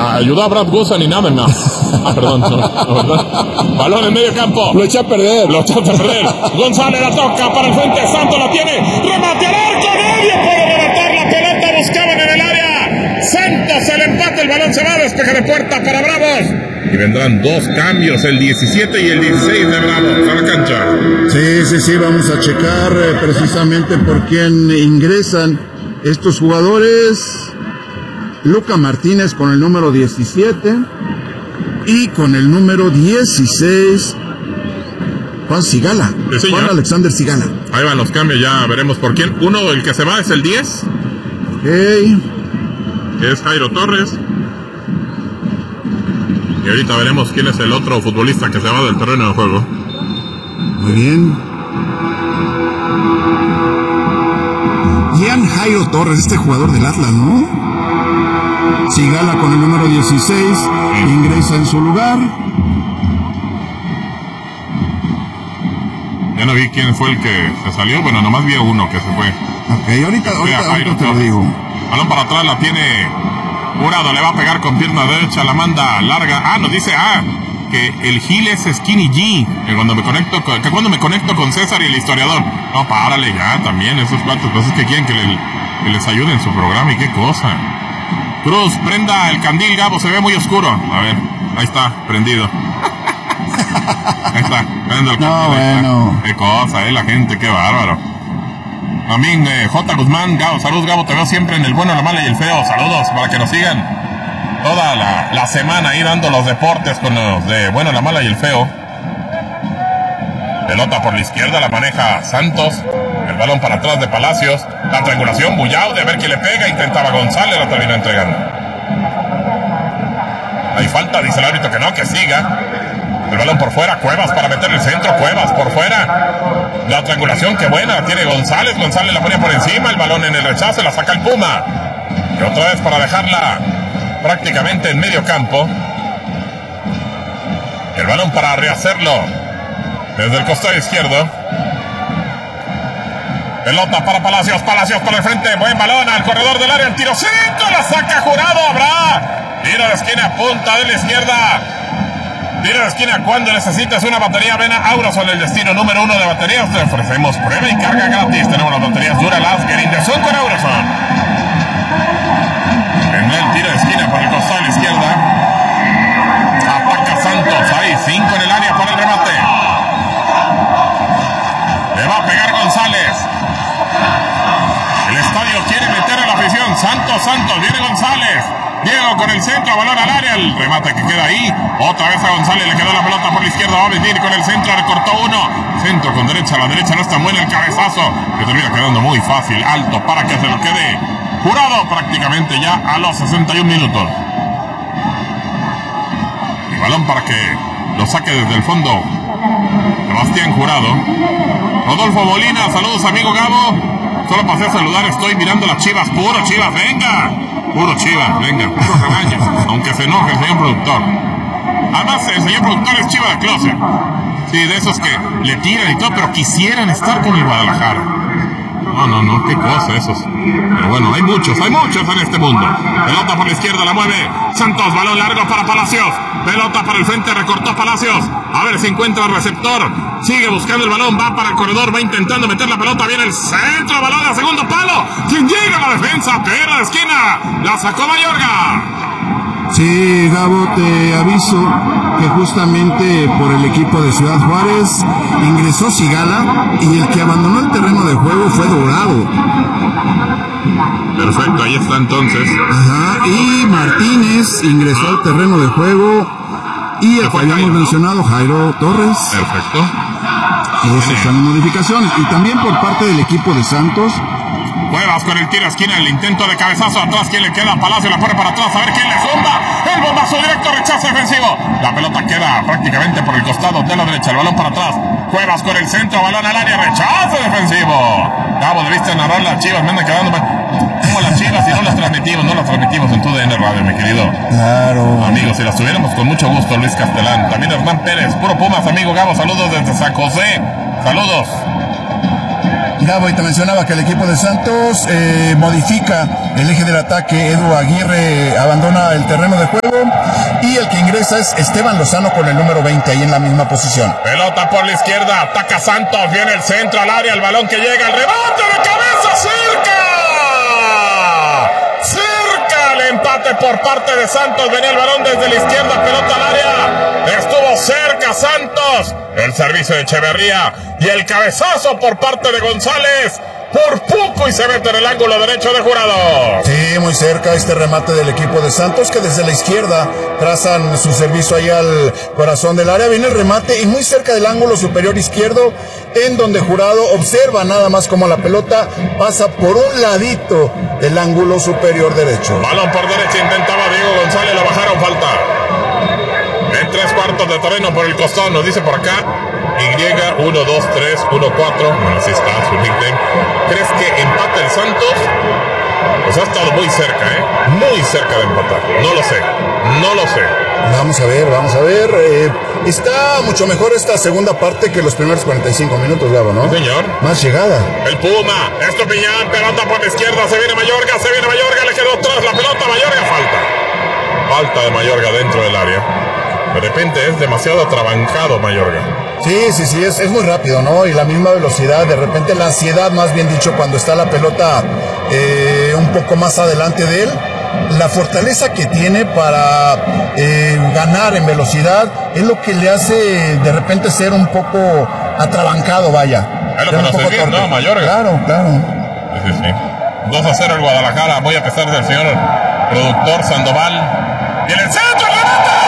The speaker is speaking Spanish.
ayudó a Brad Guzan y nada más. Perdón, no. Balón en medio campo. Lo eché a perder. González la toca para el frente. Santos la tiene. Remate al arco. Nadie puede levantar la pelota. Buscaban en el área. Santos el empate. El balón se va a despejar de puerta para Bravos. Y vendrán 2 cambios, el 17 y el 16 de Bravos a la cancha. Sí, vamos a checar precisamente por quién ingresan estos jugadores. Luca Martínez con el número 17 y con el número 16 Juan Sigala. Sí, Juan Alexander Sigala. Ahí van los cambios, ya veremos por quién. Uno, el que se va es el 10. Es Jairo Torres. Y ahorita veremos quién es el otro futbolista que se va del terreno de juego. Muy bien. Gian Jairo Torres, este jugador del Atlas, ¿no? Sigala con el número 16 ingresa en su lugar. Ya no vi quién fue el que se salió. Bueno, nomás vi a uno que se fue. Ok, ahorita te lo digo. Balón para atrás, la tiene Jurado, le va a pegar con pierna derecha, la manda larga. Nos dice que el Gil es Skinny G, que cuando me conecto con César y el historiador. No, párale ya, también esos cuantos cosas que quieren que les ayude en su programa y qué cosa. Cruz, prenda el candil, Gabo, se ve muy oscuro. A ver, ahí está, prendido. Ahí está, prende el candil. No, bueno. Qué cosa, la gente, qué bárbaro. También J. Guzmán, Gabo, saludos Gabo, te veo siempre en el bueno, la mala y el feo. Saludos para que nos sigan toda la semana ahí dando los deportes con los de bueno, la mala y el feo. Pelota por la izquierda, la maneja Santos. El balón para atrás de Palacios. La triangulación, Bullao, de ver quién le pega. Intentaba González, la terminó entregando. Hay falta, dice el árbitro que no, que siga. El balón por fuera, Cuevas para meter el centro, Cuevas por fuera. La triangulación, qué buena, la tiene González. González la pone por encima, el balón en el rechazo, la saca el Puma. Y otra vez para dejarla prácticamente en medio campo. El balón para rehacerlo desde el costado izquierdo. Pelota para Palacios, Palacios por el frente, buen balón al corredor del área, el tiro centro, la saca Jurado, habrá tiro de esquina, punta de la izquierda. Tiro de esquina cuando necesitas una batería. Ven a Auroson, el destino número 1 de baterías. Te ofrecemos prueba y carga gratis. Tenemos las baterías Duralast Inderson con Auroson. Vendrá el tiro de esquina por el costado de la izquierda. Ataca Santos. Ahí 5 en el área por el remate. Le va a pegar González. El estadio quiere meter a la afición. Santos, viene González. Diego con el centro, balón al área, el remate que queda ahí. Otra vez a González, le quedó la pelota por la izquierda, va a venir con el centro, recortó uno. Centro con derecha, la derecha no está buena, el cabezazo, que termina quedando muy fácil, alto para que se lo quede Jurado prácticamente ya a los 61 minutos. El balón para que lo saque desde el fondo Sebastián Jurado. Rodolfo Molina, saludos amigo Gabo. Solo pasé a saludar, estoy mirando las Chivas, puro Chivas, venga. Puro Chivas, venga, puro rebaño. Aunque se enoje el señor productor. Además, el señor productor es Chiva de closet. Sí, de esos que le tiran y todo, pero quisieran estar con el Guadalajara. No, qué cosa esos. Pero bueno, hay muchos en este mundo. Pelota por la izquierda, la mueve Santos, balón largo para Palacios. Pelota para el frente, recortó Palacios. A ver si encuentra el receptor. Sigue buscando el balón, va para el corredor, va intentando meter la pelota. Viene el centro, balón a segundo palo. ¿Quién llega a la defensa? Tierra de esquina. La sacó Mayorga. Sí, Gabo, te aviso que justamente por el equipo de Ciudad Juárez ingresó Sigala y el que abandonó el terreno de juego fue Dorado. Perfecto, ahí está entonces. Ajá, y Martínez ingresó al terreno de juego y el que habíamos mencionado, Jairo Torres. Perfecto. Esas están en modificaciones. Y también por parte del equipo de Santos. Cuevas con el tiro a esquina, el intento de cabezazo atrás, ¿quién le queda? Palacio la pone para atrás, a ver quién le zumba. El bombazo directo, rechazo defensivo. La pelota queda prácticamente por el costado de la derecha, el balón para atrás. Cuevas con el centro, balón al área, rechazo defensivo. Gabo, debiste narrar las Chivas, me andan quedando como las Chivas y no las transmitimos en tu DN Radio, mi querido. Claro. Amigos, si las tuviéramos con mucho gusto, Luis Castelán. También Hernán Pérez, puro Pumas, amigo Gabo, saludos desde San José. Saludos. Gabo, y te mencionaba que el equipo de Santos modifica el eje del ataque. Edu Aguirre abandona el terreno de juego y el que ingresa es Esteban Lozano con el número 20 ahí en la misma posición. Pelota por la izquierda, ataca Santos, viene el centro al área, el balón que llega, el rebote de cabeza, cerca el empate por parte de Santos, venía el balón desde la izquierda, pelota al área, estuvo cerca Santos, el servicio de Echeverría y el cabezazo por parte de González, por poco y se mete en el ángulo derecho de Jurado. Sí, muy cerca este remate del equipo de Santos, que desde la izquierda trazan su servicio ahí al corazón del área, viene el remate y muy cerca del ángulo superior izquierdo, en donde Jurado observa nada más como la pelota pasa por un ladito del ángulo superior derecho. Balón por derecha, intentaba Diego González, la bajaron, falta. En 3/4 de terreno por el costado, nos dice por acá Y, 1, 2, 3, 1, 4. Bueno, así está su nickname. ¿Crees que empate el Santos? Pues ha estado muy cerca, muy cerca de empatar. No lo sé. Vamos a ver. Está mucho mejor esta segunda parte que los primeros 45 minutos, Gabo, ¿no? Sí, señor. Más llegada. El Puma, Estupiñán, pelota por la izquierda, se viene Mayorga, le quedó atrás la pelota, Mayorga, falta de Mayorga dentro del área. De repente es demasiado atrabancado Mayorga. Sí, es muy rápido, ¿no? Y la misma velocidad, de repente la ansiedad, más bien dicho, cuando está la pelota un poco más adelante de él, la fortaleza que tiene para ganar en velocidad es lo que le hace de repente ser un poco atrabancado, vaya. Es lo que nos decía, ¿no, Mayorga? Claro. Sí. 2-0 el Guadalajara, muy a pesar del señor productor Sandoval. Y en el centro, remate.